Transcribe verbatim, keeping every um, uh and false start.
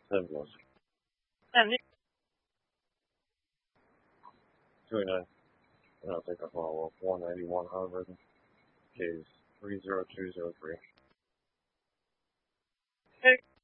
Seven one. And Two eight nine. And I'll take a follow up. One ninety one Harvard. Case three zero two zero three. hey,